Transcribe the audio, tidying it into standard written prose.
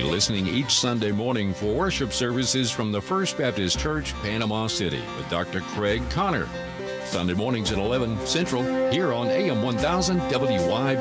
be listening each Sunday morning for worship services from the First Baptist Church, Panama City, with Dr. Craig Connor. Sunday mornings at 11 Central, here on AM 1000 WYBC.